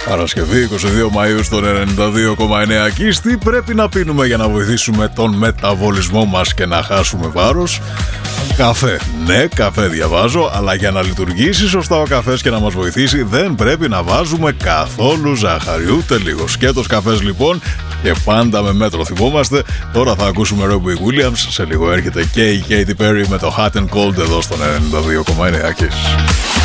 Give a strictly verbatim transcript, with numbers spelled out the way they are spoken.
Παρασκευή είκοσι δύο Μαΐου στον ενενήντα δύο κόμμα εννέα. Κις, τι πρέπει να πίνουμε για να βοηθήσουμε τον μεταβολισμό μας και να χάσουμε βάρος? Καφέ. Ναι, καφέ διαβάζω, αλλά για να λειτουργήσει σωστά ο καφές και να μας βοηθήσει δεν πρέπει να βάζουμε καθόλου ζάχαρη, ούτε λίγο. Σκέτος καφές λοιπόν, και πάντα με μέτρο θυμόμαστε. Τώρα θα ακούσουμε Robbie Williams, σε λίγο έρχεται και η Katy Perry με το Hot and Cold εδώ στον ενενήντα δύο κόμμα εννέα. Kiss.